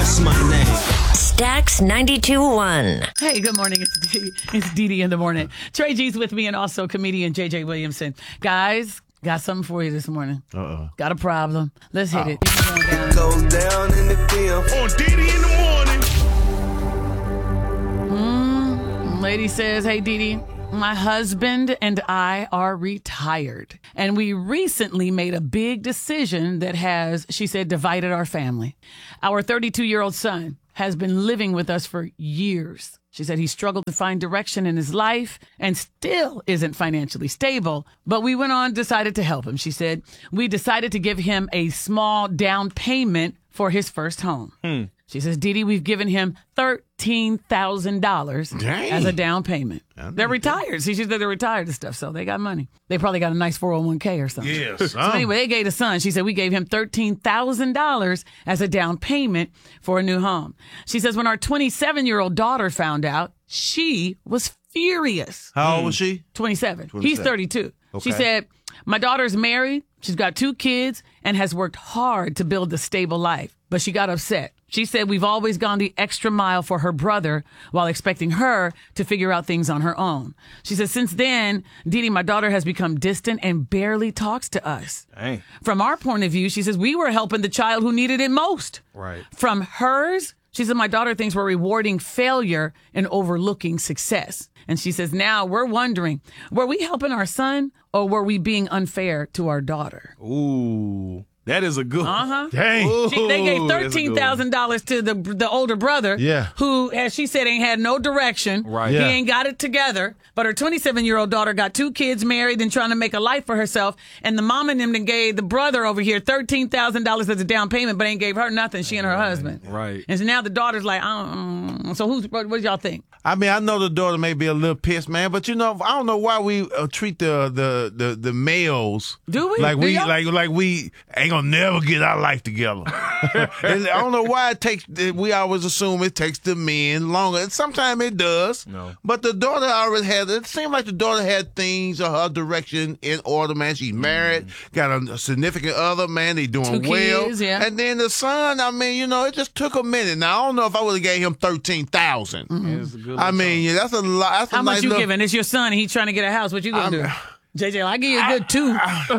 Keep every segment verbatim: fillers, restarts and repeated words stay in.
What's my name? Stax ninety-two point one. Hey, good morning. It's Dee, it's Dee Dee in the morning. Trey G's with me and also comedian J J Williamson. Guys, got something for you this morning. Uh-oh. Got a problem. Let's hit Oh. it. Going down. Goes down in the field. On Dee Dee in the morning. Mm, lady says, hey, Dee Dee, my husband and I are retired. And we recently made a big decision that has, she said, divided our family. Our thirty-two-year-old son has been living with us for years. She said he struggled to find direction in his life and still isn't financially stable. But we went on, decided to help him. She said, we decided to give him a small down payment for his first home. Hmm. She says, Dee Dee, we've given him thirteen thousand dollars as a down payment. They're retired. See, she said they're retired and stuff, so they got money. They probably got a nice four oh one k or something. Yes. So anyway, they gave the son, she said, we gave him thirteen thousand dollars as a down payment for a new home. She says when our twenty-seven-year-old daughter found out, she was furious. How old was she? twenty-seven. He's twenty-seven. thirty-two. Okay. She said, my daughter's married, she's got two kids, and has worked hard to build a stable life. But she got upset. She said we've always gone the extra mile for her brother while expecting her to figure out things on her own. She said since then, Dee Dee, my daughter, has become distant and barely talks to us. Dang. From our point of view, she says we were helping the child who needed it most. Right. From hers, she said my daughter thinks we're rewarding failure and overlooking success. And she says now we're wondering, were we helping our son or were we being unfair to our daughter? Ooh, that is a good one. Uh-huh. Dang. Ooh, She, they gave that's a good thirteen thousand dollars to the the older brother, Yeah. who, as she said, ain't had no direction. Right. He Yeah. ain't got it together. But her twenty-seven-year-old daughter got two kids married and trying to make a life for herself. And the mom and them then gave the brother over here thirteen thousand dollars as a down payment, but ain't gave her nothing, she and her husband. Right. And so now the daughter's like, um, so who's, what, what y'all think? I mean, I know the daughter may be a little pissed, man, but you know, I don't know why we uh, treat the, the the the males Do we? like Do we y'all? like like we ain't gonna never get our life together. And I don't know why it takes. We always assume it takes the men longer, and sometimes it does. No. But the daughter already had. It seemed like the daughter had things or her direction in order. Man, she's married, got a, a significant other. Man, they doing Two well. kids, yeah. And then the son. I mean, you know, it just took a minute. Now I don't know if I would have gave him thirteen thousand. It's a good I little mean, yeah, that's a lot. That's How a much nice you little, giving? It's your son. He's trying to get a house. What you gonna I'm- do? J J, I give you a good two.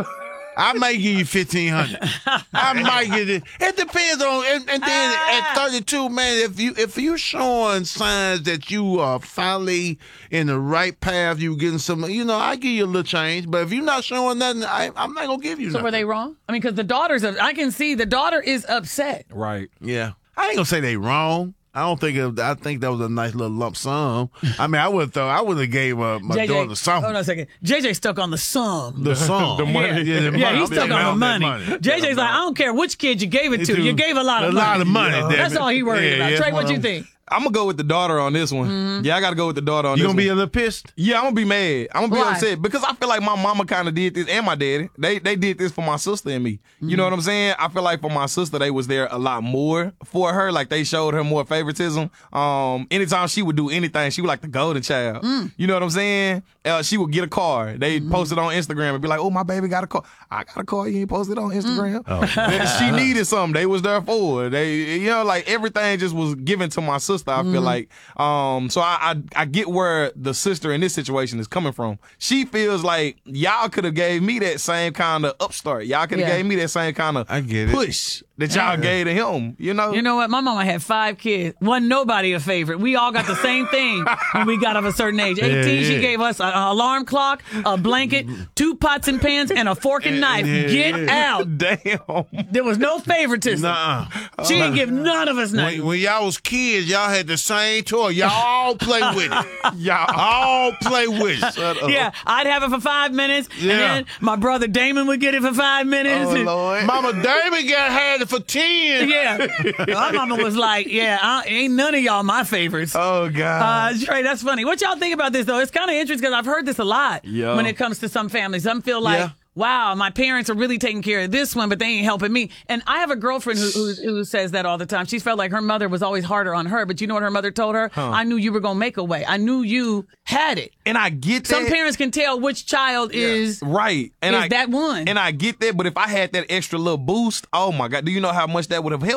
I might give you fifteen hundred. I might give it. It depends on. And, and then Ah. at thirty-two, man, if you if you showing signs that you are finally in the right path, you getting some. You know, I give you a little change. But if you're not showing nothing, I, I'm not gonna give you. So nothing. were they wrong? I mean, because the daughter's, I can see the daughter is upset. Right. Yeah, I ain't gonna say they wrong. I don't think it, I think that was a nice little lump sum. I mean, I would have thought I would have gave uh, my J J, daughter something. hold on a second. J J stuck on the sum. The sum, The money. Yeah, the Yeah, money. he's stuck Yeah, on the that money. J J's like, I don't care which kid you gave it to. You gave a lot of a money. lot of money. damn That's it. all he worried Yeah, about. yeah, Trey, that's what you I'm- think? I'm gonna go with the daughter on this one. Mm-hmm. Yeah, I gotta go with the daughter on You this gonna be a one. little pissed? Yeah, I'm gonna be mad. I'm gonna be Why? upset because I feel like my mama kind of did this and my daddy. They they did this for my sister and me. You Mm-hmm. know what I'm saying? I feel like for my sister, they was there a lot more for her. Like they showed her more favoritism. Um, anytime she would do anything, she was like the golden child. Mm. You know what I'm saying? Uh, she would get a car. They Mm-hmm. post it on Instagram and be like, "Oh, my baby got a car. I got a car. You ain't posted it on Instagram." Mm. She needed something. They was there for her. They, you know, like everything just was given to my sister. I Mm-hmm. feel like. Um, so I, I I get where the sister in this situation is coming from. She feels like y'all could have gave me that same kind of upstart. Y'all could have Yeah. gave me that same kind of I get it. push that y'all gave to him. You know. You know what? My mama had five kids. Wasn't nobody a favorite. We all got the same thing when we got of a certain age. eighteen, Yeah, she yeah. gave us an alarm clock, a blanket, two pots and pans, and a fork and knife. Yeah, Get yeah. out. Damn. There was no favoritism. Nuh-uh. She didn't give none of us nothing. When, when y'all was kids, y'all had the same toy. Y'all all play with it. Y'all. All play with it. Yeah, I'd have it for five minutes, Yeah. and then my brother Damon would get it for five minutes. Oh and- Lord. Mama Damon got had it for ten. Yeah, my mama was like, "Yeah, I, ain't none of y'all my favorites." Oh God. Uh, Trey, that's funny. What y'all think about this though? It's kind of interesting because I've heard this a lot Yeah. when it comes to some families. Some feel like, Yeah. wow, my parents are really taking care of this one, but they ain't helping me. And I have a girlfriend who, who, who says that all the time. She felt like her mother was always harder on her, but you know what her mother told her? I knew you were going to make a way. I knew you had it. and I get that. Some parents can tell which child is Right. And is I, that one. And I get that, but if I had that extra little boost, oh my God, do you know how much that would have helped?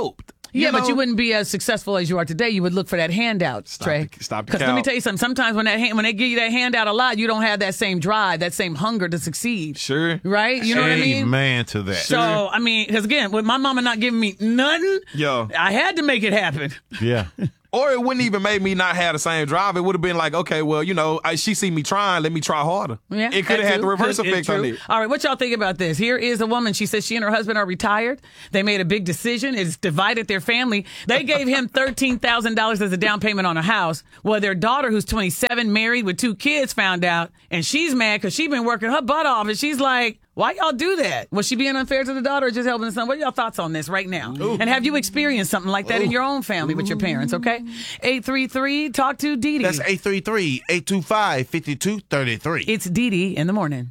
Yeah, You know- but you wouldn't be as successful as you are today. You would look for that handout, Trey. the- stop the Because let me count. tell you something. Sometimes when that hand, when they give you that handout a lot, you don't have that same drive, that same hunger to succeed. Sure. Right? You know what I mean? Amen to that. So, I mean, because again, with my mama not giving me nothing, Yo. I had to make it happen. yeah. Or it wouldn't even make me not have the same drive. It would have been like, okay, well, you know, I, she see me trying, let me try harder. Yeah, it could that have had too. the reverse Could- effect it's on true. it. All right, what y'all think about this? Here is a woman. She says she and her husband are retired. They made a big decision. It's divided their family. They gave him thirteen thousand dollars as a down payment on a house. Well, their daughter, who's twenty-seven, married with two kids, found out, and she's mad because she's been working her butt off, and she's like, why y'all do that? Was she being unfair to the daughter or just helping the son? What are y'all thoughts on this right now? Ooh. And have you experienced something like that Ooh. in your own family with your parents, okay? eight three three, talk to Dee Dee. That's eight three three, eight two five, five two three three. It's Dee Dee in the morning.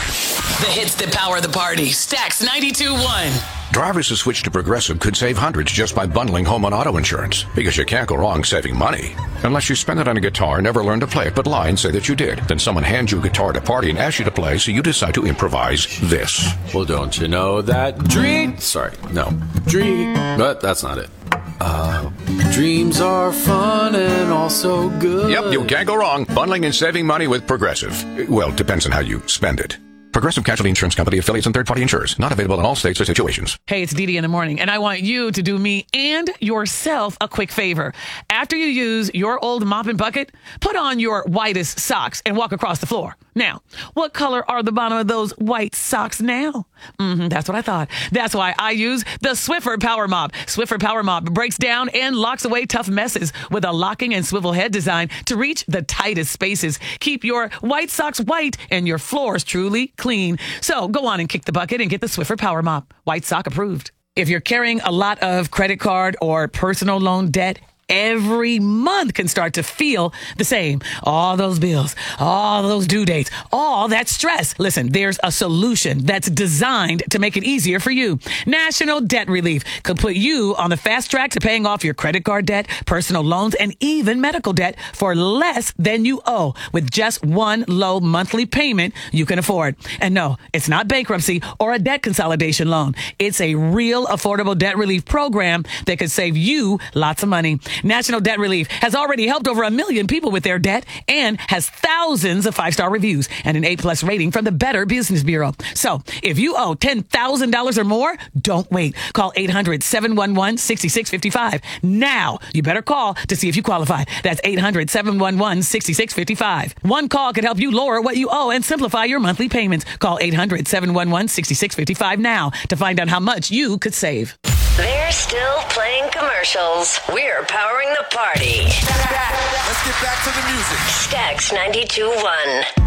The hits that power the party. Stax ninety-two point one. Drivers who switch to Progressive could save hundreds just by bundling home and auto insurance, because you can't go wrong saving money. Unless you spend it on a guitar, never learn to play it, but lie and say that you did. Then someone hands you a guitar at a party and asks you to play, so you decide to improvise this. Well, don't you know that dream... Sorry, no. Dream... But that's not it. Uh, dreams are fun and also good. Yep, you can't go wrong bundling and saving money with Progressive. Well, depends on how you spend it. Progressive Casualty Insurance Company, affiliates, and third-party insurers. Not available in all states or situations. Hey, it's Dee Dee in the morning, and I want you to do me and yourself a quick favor. After you use your old mop and bucket, put on your whitest socks and walk across the floor. Now, what color are the bottom of those white socks now? Mm-hmm, that's what I thought. That's why I use the Swiffer Power Mop. Swiffer Power Mop breaks down and locks away tough messes with a locking and swivel head design to reach the tightest spaces. Keep your white socks white and your floors truly clean. So go on and kick the bucket and get the Swiffer Power Mop. White sock approved. If you're carrying a lot of credit card or personal loan debt, every month can start to feel the same. All those bills, all those due dates, all that stress. Listen, there's a solution that's designed to make it easier for you. National Debt Relief could put you on the fast track to paying off your credit card debt, personal loans, and even medical debt for less than you owe with just one low monthly payment you can afford. And no, it's not bankruptcy or a debt consolidation loan. It's a real affordable debt relief program that could save you lots of money. National Debt Relief has already helped over a million people with their debt and has thousands of five-star reviews and an A-plus rating from the Better Business Bureau. So if you owe ten thousand dollars or more, don't wait. Call eight hundred, seven one one, six six five five. Now, you better call to see if you qualify. That's eight hundred, seven one one, six six five five. One call could help you lower what you owe and simplify your monthly payments. Call eight hundred, seven one one, six six five five now to find out how much you could save. They're still playing commercials. We're powering the party. Let's get back to the music. Stax ninety-two point one.